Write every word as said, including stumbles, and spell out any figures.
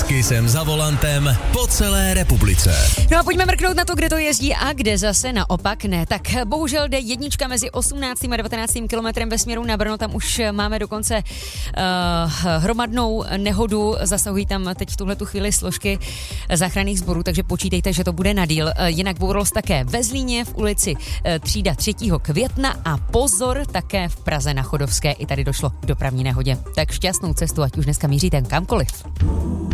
S Kissem za volantem po celé republice. No a pojďme mrknout na to, kde to jezdí a kde zase naopak ne. Tak bohužel jde jednička mezi osmnáctým a devatenáctým kilometrem ve směru na Brno. Tam už máme dokonce uh, hromadnou nehodu. Zasahují tam teď v tuhletu chvíli složky záchranných sborů, takže počítejte, že to bude na díl. Uh, jinak bourals také ve Zlíně v ulici uh, Třída třetího května a pozor také v Praze na Chodovské. I tady došlo k dopravní nehodě. Tak šťastnou cestu, ať už dneska míříte kamkoliv.